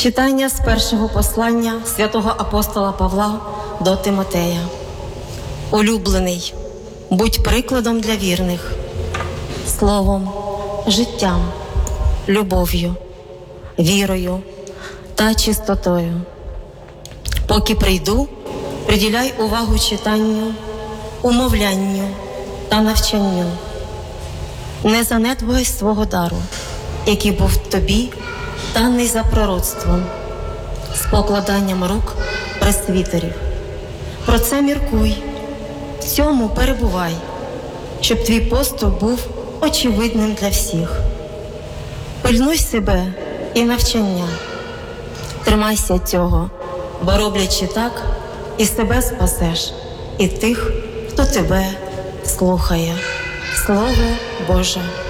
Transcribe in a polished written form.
Читання з першого послання святого апостола Павла до Тимотея. Улюблений, будь прикладом для вірних, словом, життям, любов'ю, вірою та чистотою. Поки прийду, приділяй увагу читанню, умовлянню та навчанню. Не занедбуй свого дару, який був тобі даний за пророцтвом, з покладанням рук пресвітерів. Про це міркуй, в цьому перебувай, щоб твій поступ був очевидним для всіх. Пильнуй себе і навчання. Тримайся цього, бо роблячи так, і себе спасеш, і тих, хто тебе слухає. Слово Боже.